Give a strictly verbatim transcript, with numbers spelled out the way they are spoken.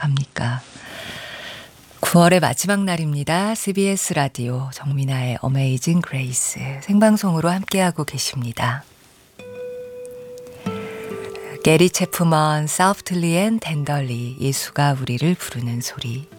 합니까? 구월의 마지막 날입니다. 씨비에스 라디오 정민아의 어메이징 그레이스 생방송으로 함께하고 계십니다. 게리 체프먼, 사프틀리 앤 텐덜리, 예수가 우리를 부르는 소리.